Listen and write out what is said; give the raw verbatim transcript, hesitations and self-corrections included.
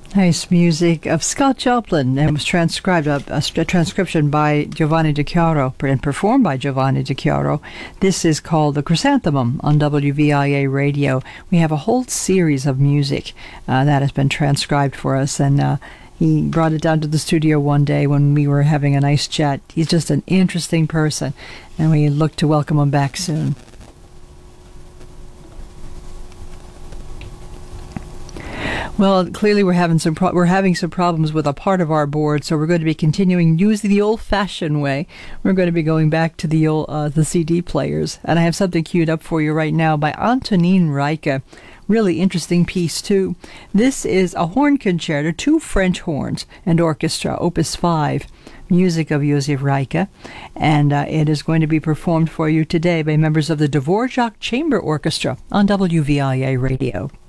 Nice music of Scott Joplin, and it was transcribed, a, a, a transcription by Giovanni Di Chiaro and performed by Giovanni Di Chiaro. This is called The Chrysanthemum on W V I A Radio. We have a whole series of music uh, that has been transcribed for us, and uh, he brought it down to the studio one day when we were having a nice chat. He's just an interesting person, and we look to welcome him back soon. Well, clearly we're having some pro- we're having some problems with a part of our board, so we're going to be continuing using the old-fashioned way. We're going to be going back to the old uh, the C D players, and I have something queued up for you right now by Antonin Reiche. Really interesting piece too. This is a horn concerto, two French horns and orchestra, Opus five, music of Josef Reiche, and uh, it is going to be performed for you today by members of the Dvorak Chamber Orchestra on W V I A Radio.